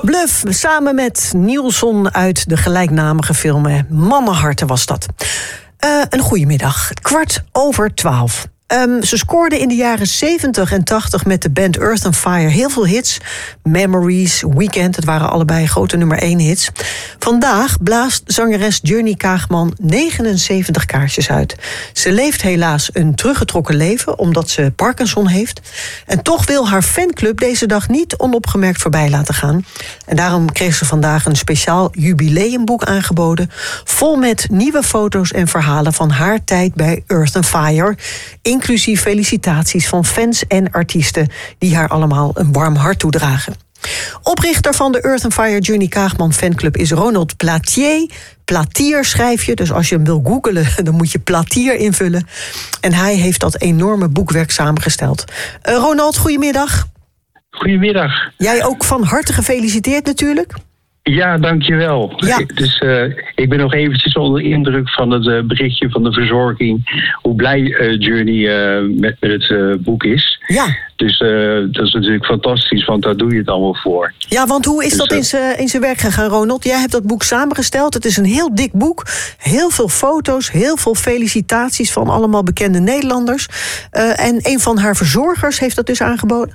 Bluff, samen met Nielsen uit de gelijknamige film Mannenharten was dat. Een goedemiddag, 12:15. Ze scoorden in de jaren 70 en 80 met de band Earth and Fire heel veel hits. Memories, Weekend, het waren allebei grote nummer 1 hits. Vandaag blaast zangeres Journey Kaagman 79 kaarsjes uit. Ze leeft helaas een teruggetrokken leven, omdat ze Parkinson heeft. En toch wil haar fanclub deze dag niet onopgemerkt voorbij laten gaan. En daarom kreeg ze vandaag een speciaal jubileumboek aangeboden, vol met nieuwe foto's en verhalen van haar tijd bij Earth and Fire, inclusief felicitaties van fans en artiesten die haar allemaal een warm hart toedragen. Oprichter van de Earth and Fire Journey Kaagman fanclub is Ronald Platier. Platier schrijf je, dus als je hem wil googelen, dan moet je Platier invullen. En hij heeft dat enorme boekwerk samengesteld. Ronald, goedemiddag. Goedemiddag. Jij ook van harte gefeliciteerd natuurlijk. Ja, dankjewel. Ja. Dus ik ben nog eventjes onder indruk van het berichtje van de verzorging, hoe blij Journey met het boek is. Ja. Dus dat is natuurlijk fantastisch, want daar doe je het allemaal voor. Ja, want hoe is dat in zijn werk gegaan, Ronald? Jij hebt dat boek samengesteld. Het is een heel dik boek. Heel veel foto's, heel veel felicitaties van allemaal bekende Nederlanders. En een van haar verzorgers heeft dat dus aangeboden?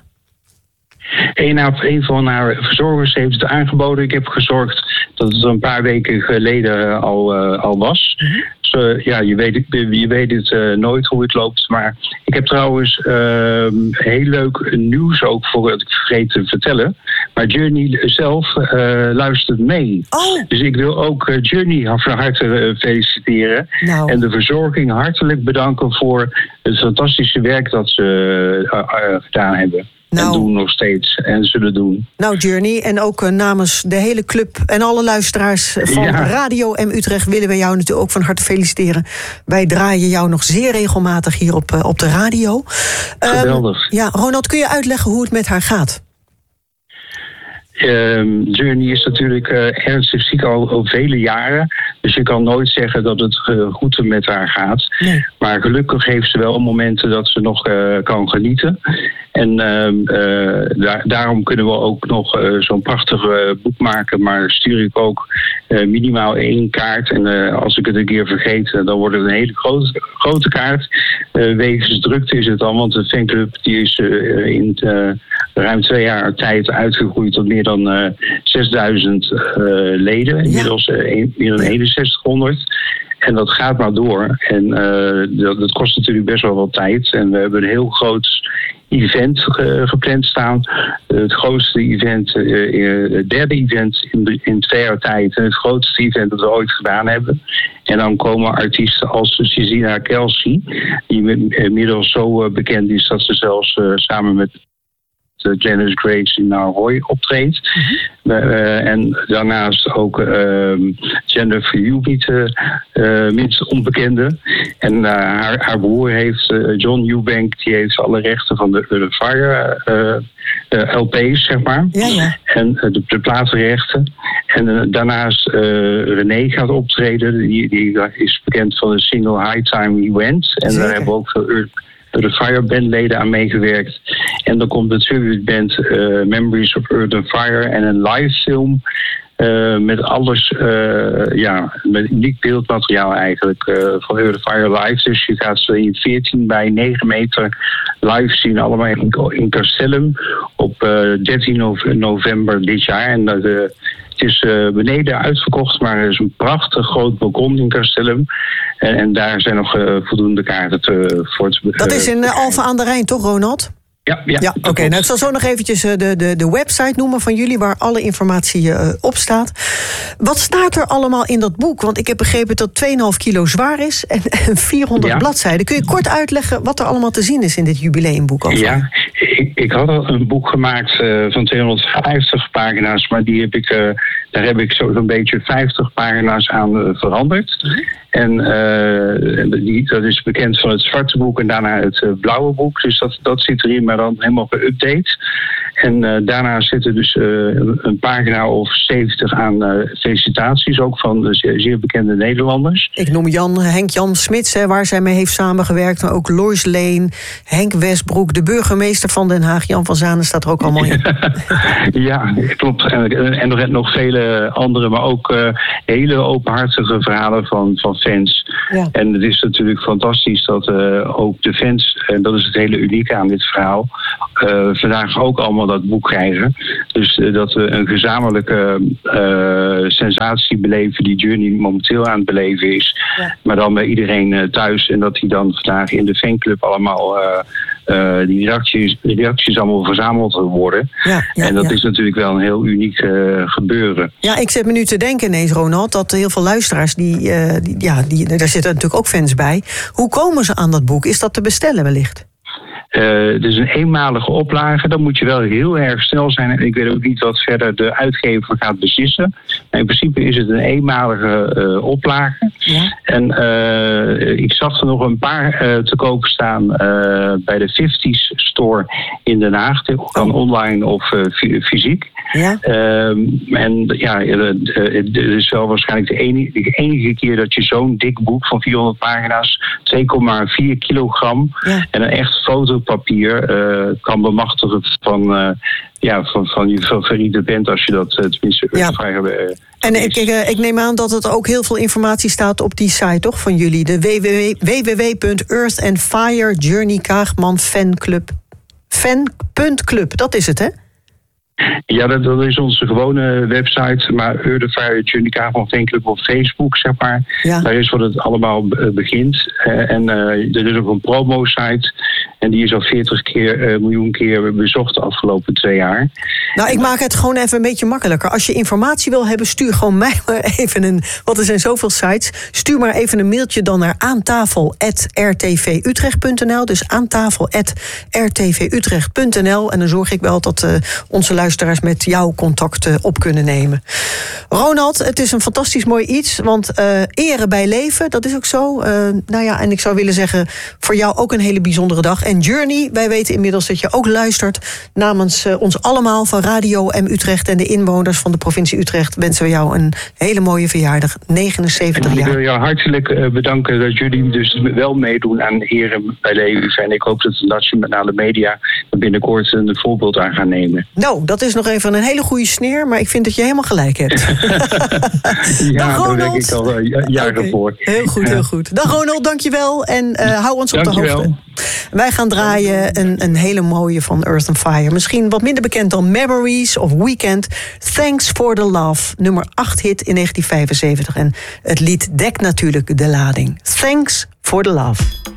Een van haar verzorgers heeft het aangeboden. Ik heb gezorgd dat het een paar weken geleden al was. Mm-hmm. Dus, ja, je weet het nooit hoe het loopt. Maar ik heb trouwens heel leuk nieuws ook voor het vergeten te vertellen. Maar Journey zelf luistert mee. Oh. Dus ik wil ook Journey van harte feliciteren. Nou. En de verzorging hartelijk bedanken voor het fantastische werk dat ze gedaan hebben. En doen nog steeds en zullen doen. Nou, Journey, en ook namens de hele club en alle luisteraars van Radio M Utrecht willen we jou natuurlijk ook van harte feliciteren. Wij draaien jou nog zeer regelmatig hier op de radio. Geweldig. Ja, Ronald, kun je uitleggen hoe het met haar gaat? Journey is natuurlijk ernstig ziek al vele jaren. Dus je kan nooit zeggen dat het goed met haar gaat. Nee. Maar gelukkig heeft ze wel momenten dat ze nog kan genieten. En daarom kunnen we ook nog zo'n prachtig boek maken. Maar stuur ik ook minimaal 1 kaart. En als ik het een keer vergeet, dan wordt het een hele grote kaart. Wegens drukte is het dan, want de fanclub die is in ruim 2 jaar tijd uitgegroeid tot meer dan 6000 leden. Inmiddels meer dan 6100. En dat gaat maar door. En dat kost natuurlijk best wel wat tijd. En we hebben een heel groot event gepland staan. Het grootste event, het derde event in 2 jaar tijd. En het grootste event dat we ooit gedaan hebben. En dan komen artiesten als Cecilia Kelsey, die inmiddels zo bekend is dat ze zelfs samen met Janice Grace in Ahoy optreedt. Mm-hmm. En daarnaast ook Jennifer Eubank, minst onbekende. En haar broer heeft, John Eubank, die heeft alle rechten van de Fire LP's, zeg maar. Ja, ja. En de platenrechten. En daarnaast René gaat optreden. Die is bekend van de single High Time We Went. En daar hebben we ook veel de Fire bandleden aan meegewerkt. En dan komt de tributeband Memories of Earth and Fire en een live film met alles, met uniek beeldmateriaal eigenlijk van Earth and Fire live. Dus je gaat ze in 14 bij 9 meter live zien, allemaal in Castellum op 13 november dit jaar. En het is beneden uitverkocht, maar er is een prachtig groot balkon in Castellum. En daar zijn nog voldoende kaarten voor te Dat is in Alphen aan de Rijn, toch, Ronald? Ja, oké. Nou, ik zal zo nog eventjes de website noemen van jullie, waar alle informatie op staat. Wat staat er allemaal in dat boek? Want ik heb begrepen dat 2,5 kilo zwaar is en 400 bladzijden. Kun je kort uitleggen wat er allemaal te zien is in dit jubileumboek? Over? Ja, ik had al een boek gemaakt van 250 pagina's, maar daar heb ik zo'n beetje 50 pagina's aan veranderd. En dat is bekend van het zwarte boek en daarna het blauwe boek. Dus dat zit erin, maar dan helemaal geüpdate. En daarna zit er dus een pagina of 70 aan felicitaties, ook van de zeer bekende Nederlanders. Ik noem Henk-Jan Smits, waar zij mee heeft samengewerkt, maar ook Lois Lane, Henk Westbroek, de burgemeester van Den Haag. Jan van Zanen staat er ook al mooi in. Ja, klopt. En nog vele andere, maar ook hele openhartige verhalen van fans. Ja. En het is natuurlijk fantastisch dat ook de fans, en dat is het hele unieke aan dit verhaal, vandaag ook allemaal dat boek krijgen. Dus dat we een gezamenlijke sensatie beleven die Journey momenteel aan het beleven is. Ja. Maar dan bij iedereen thuis. En dat die dan vandaag in de fanclub allemaal die reacties allemaal verzameld worden. En dat is natuurlijk wel een heel uniek gebeuren. Ja, ik zit me nu te denken ineens, Ronald, dat heel veel luisteraars, daar zitten natuurlijk ook fans bij. Hoe komen ze aan dat boek? Is dat te bestellen wellicht? Het is een eenmalige oplage. Dan moet je wel heel erg snel zijn. En ik weet ook niet wat verder de uitgever gaat beslissen. Maar in principe is het een eenmalige oplage. Ja. En ik zag er nog een paar te koop staan bij de 50's store in Den Haag. Kan online of fysiek. Ja. Het is wel waarschijnlijk de enige keer dat je zo'n dik boek van 400 pagina's, 2,4 kilogram en een echt fotopapier kan bemachtigen van je favoriete band, als je dat tenminste vrij hebt. En ik neem aan dat er ook heel veel informatie staat op die site, toch, van jullie? De www.Earth and Fire Journey Kaagman Fanclub. Fan.club, dat is het, hè? Ja, dat is onze gewone website. Maar Earth and Fire Journey Kaagman Fanclub op Facebook, zeg maar. Ja. Daar is wat het allemaal begint. Er is ook een promo-site. En die is al 40 miljoen keer bezocht de afgelopen 2 jaar. Nou, ik maak het gewoon even een beetje makkelijker. Als je informatie wil hebben, stuur gewoon mij maar even want er zijn zoveel sites. Stuur maar even een mailtje dan naar aantafel@rtvutrecht.nl. Dus aantafel@rtvutrecht.nl. En dan zorg ik wel dat onze luisteraars met jou contact op kunnen nemen. Ronald, het is een fantastisch mooi iets. Want eren bij leven, dat is ook zo. En ik zou willen zeggen, voor jou ook een hele bijzondere dag. En Journey, wij weten inmiddels dat je ook luistert. Namens ons allemaal van Radio M Utrecht en de inwoners van de provincie Utrecht wensen we jou een hele mooie verjaardag. 79 jaar. Ik wil jou hartelijk bedanken dat jullie dus wel meedoen aan Eren bij Leven. En ik hoop dat de nationale media binnenkort een voorbeeld aan gaan nemen. Nou, dat is nog even een hele goede sneer, maar ik vind dat je helemaal gelijk hebt. Dag, Ronald. Daar denk ik al jaren voor. Heel goed, heel goed. Dag Ronald, dankjewel. En hou ons op de hoogte. Wij gaan draaien een hele mooie van Earth and Fire. Misschien wat minder bekend dan Memories of Weekend. Thanks for the Love. Nummer 8 hit in 1975. En het lied dekt natuurlijk de lading. Thanks for the Love.